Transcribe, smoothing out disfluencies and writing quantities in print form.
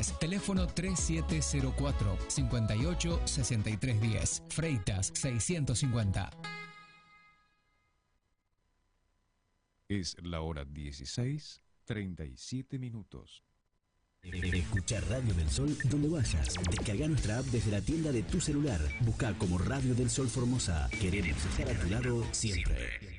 Corrientes. Teléfono 3704 58 6310. Freitas 650. Es la hora 16:37. Escucha Radio del Sol donde vayas. Descarga nuestra app desde la tienda de tu celular. Busca como Radio del Sol Formosa. Queremos estar a tu lado siempre.